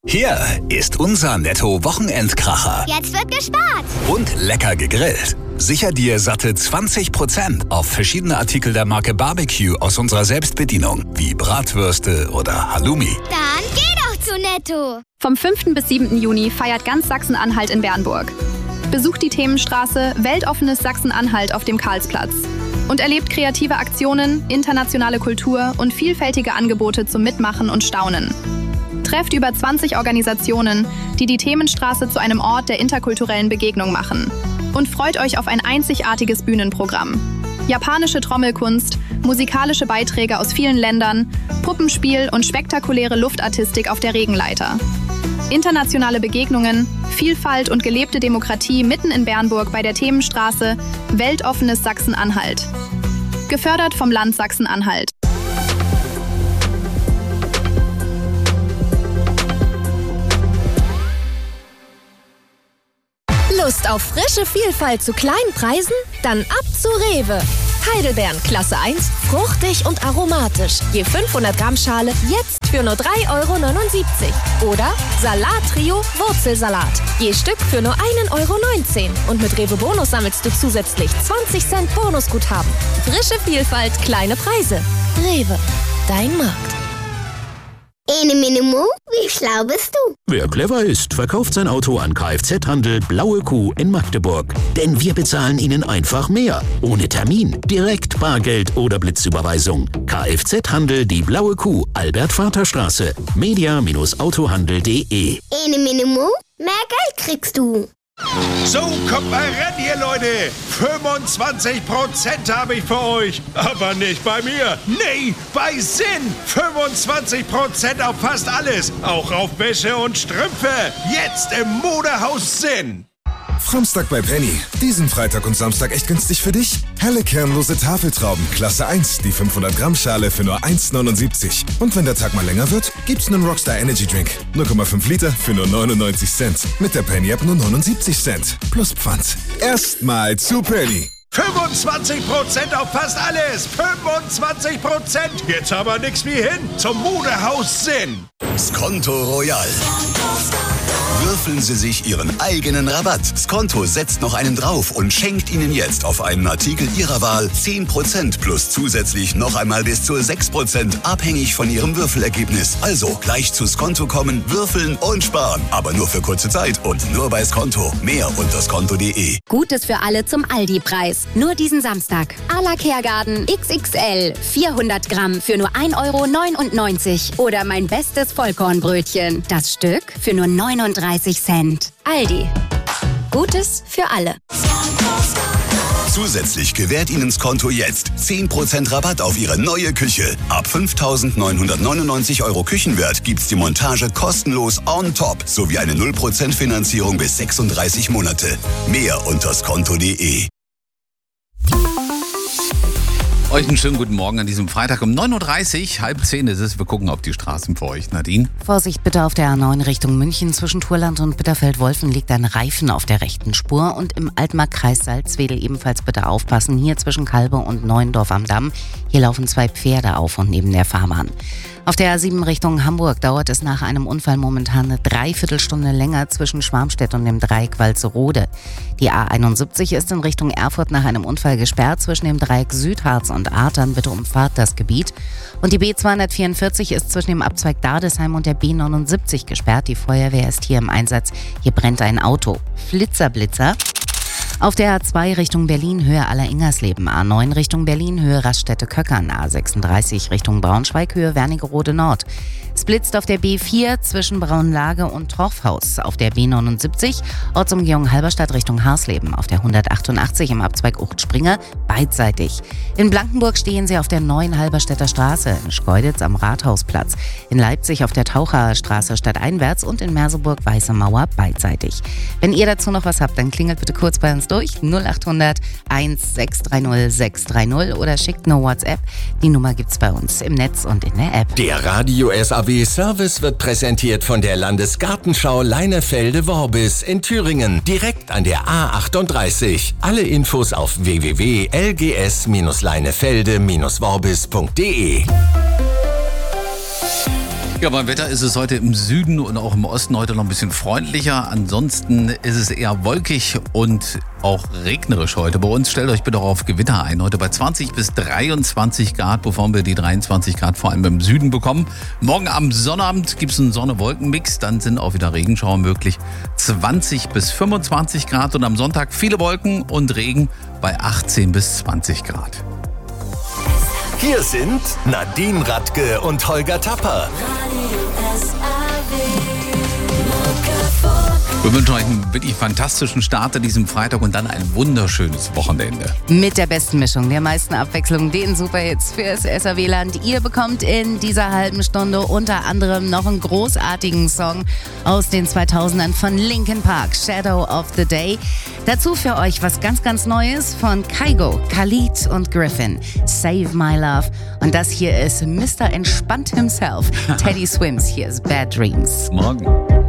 Hier ist unser Netto-Wochenendkracher. Jetzt wird gespart. Und lecker gegrillt. Sicher dir satte 20% auf verschiedene Artikel der Marke Barbecue aus unserer Selbstbedienung, wie Bratwürste oder Halloumi. Dann geh doch zu Netto. Vom 5. bis 7. Juni feiert ganz Sachsen-Anhalt in Bernburg. Besucht die Themenstraße Weltoffenes Sachsen-Anhalt auf dem Karlsplatz und erlebt kreative Aktionen, internationale Kultur und vielfältige Angebote zum Mitmachen und Staunen. Trefft über 20 Organisationen, die die Themenstraße zu einem Ort der interkulturellen Begegnung machen. Und freut euch auf ein einzigartiges Bühnenprogramm. Japanische Trommelkunst, musikalische Beiträge aus vielen Ländern, Puppenspiel und spektakuläre Luftartistik auf der Regenleiter. Internationale Begegnungen, Vielfalt und gelebte Demokratie mitten in Bernburg bei der Themenstraße Weltoffenes Sachsen-Anhalt. Gefördert vom Land Sachsen-Anhalt. Lust auf frische Vielfalt zu kleinen Preisen? Dann ab zu Rewe. Heidelbeeren Klasse 1, fruchtig und aromatisch. Je 500 Gramm Schale jetzt für nur 3,79 €. Oder Salat-Trio Wurzelsalat. Je Stück für nur 1,19 €. Und mit Rewe Bonus sammelst du zusätzlich 20 Cent Bonusguthaben. Frische Vielfalt, kleine Preise. Rewe, dein Markt. Ene Minimo, wie schlau bist du? Wer clever ist, verkauft sein Auto an Kfz-Handel Blaue Kuh in Magdeburg. Denn wir bezahlen Ihnen einfach mehr. Ohne Termin, direkt Bargeld oder Blitzüberweisung. Kfz-Handel Die Blaue Kuh, Albert-Vater-Straße. media-autohandel.de. Ene Minimo, mehr Geld kriegst du. So, kommt mal ran hier, Leute. 25% habe ich für euch. Aber nicht bei mir. Nee, bei Sinn. 25% auf fast alles. Auch auf Wäsche und Strümpfe. Jetzt im Modehaus Sinn. Framstag bei Penny. Diesen Freitag und Samstag echt günstig für dich. Helle kernlose Tafeltrauben, Klasse 1, die 500 Gramm Schale für nur 1,79. Und wenn der Tag mal länger wird, gibt's einen Rockstar Energy Drink. 0,5 Liter für nur 99 Cent. Mit der Penny App nur 79 Cent. Plus Pfand. Erstmal zu Penny. 25% auf fast alles. 25%. Jetzt aber nix wie hin zum Modehaus Sinn. Skonto Royal. Würfeln Sie sich Ihren eigenen Rabatt. Skonto setzt noch einen drauf und schenkt Ihnen jetzt auf einen Artikel Ihrer Wahl 10% plus zusätzlich noch einmal bis zu 6%, abhängig von Ihrem Würfelergebnis. Also gleich zu Skonto kommen, würfeln und sparen. Aber nur für kurze Zeit und nur bei Skonto. Mehr unter skonto.de. Gutes für alle zum Aldi-Preis. Nur diesen Samstag. Ala Kehrgarten XXL 400 Gramm für nur 1,99 € oder mein bestes Vollkornbrötchen. Das Stück für nur 39 Cent. Aldi. Gutes für alle. Zusätzlich gewährt Ihnen Skonto jetzt 10% Rabatt auf Ihre neue Küche. Ab 5.999 € Küchenwert gibt's die Montage kostenlos on top sowie eine 0% Finanzierung bis 36 Monate. Mehr unter skonto.de. Euch einen schönen guten Morgen an diesem Freitag um 9:30 Uhr, 9:30 ist es. Wir gucken auf die Straßen für euch. Nadine? Vorsicht bitte auf der A9 Richtung München. Zwischen Thurland und Bitterfeld-Wolfen liegt ein Reifen auf der rechten Spur. Und im Altmark-Kreis Salzwedel ebenfalls bitte aufpassen. Hier zwischen Kalbe und Neuendorf am Damm. Hier laufen 2 Pferde auf und neben der Fahrbahn. Auf der A7 Richtung Hamburg dauert es nach einem Unfall momentan eine Dreiviertelstunde länger zwischen Schwarmstedt und dem Dreieck Walserode. Die A71 ist in Richtung Erfurt nach einem Unfall gesperrt. Zwischen dem Dreieck Südharz und Artern bitte umfahrt das Gebiet. Und die B244 ist zwischen dem Abzweig Dardesheim und der B79 gesperrt. Die Feuerwehr ist hier im Einsatz. Hier brennt ein Auto. Blitzer. Auf der A2 Richtung Berlin Höhe Aller-Ingersleben, A9 Richtung Berlin Höhe Raststätte-Köckern, A36 Richtung Braunschweig Höhe Wernigerode Nord. Es blitzt auf der B4 zwischen Braunlage und Torfhaus, auf der B79 Ortsumgehung Halberstadt Richtung Harsleben, auf der 188 im Abzweig Ucht-Springer beidseitig. In Blankenburg stehen Sie auf der neuen Halberstädter Straße, in Schkeuditz am Rathausplatz, in Leipzig auf der Tauchaer Straße stadteinwärts und in Merseburg Weiße Mauer beidseitig. Wenn ihr dazu noch was habt, dann klingelt bitte kurz bei uns durch 0800 1630 630 oder schickt eine WhatsApp. Die Nummer gibt's bei uns im Netz und in der App. Der Radio SAW Service wird präsentiert von der Landesgartenschau Leinefelde-Worbis in Thüringen, direkt an der A38. Alle Infos auf www.lgs-leinefelde-worbis.de. Ja, beim Wetter ist es heute im Süden und auch im Osten heute noch ein bisschen freundlicher. Ansonsten ist es eher wolkig und auch regnerisch heute. Bei uns stellt euch bitte auch auf Gewitter ein. Heute bei 20 bis 23 Grad, bevor wir die 23 Grad vor allem im Süden bekommen. Morgen am Sonnabend gibt es einen Sonne-Wolken-Mix. Dann sind auch wieder Regenschauer möglich. 20 bis 25 Grad und am Sonntag viele Wolken und Regen bei 18 bis 20 Grad. Hier sind Nadine Radke und Holger Tapper. Wir wünschen euch einen wirklich fantastischen Start an diesem Freitag und dann ein wunderschönes Wochenende. Mit der besten Mischung, der meisten Abwechslung, den Superhits fürs SAW-Land. Ihr bekommt in dieser halben Stunde unter anderem noch einen großartigen Song aus den 2000ern von Linkin Park, Shadow of the Day. Dazu für euch was ganz, ganz Neues von Kygo, Khalid und Griffin, Save My Love. Und das hier ist Mr. Entspannt himself, Teddy Swims. Hier ist Bad Dreams. Morgen.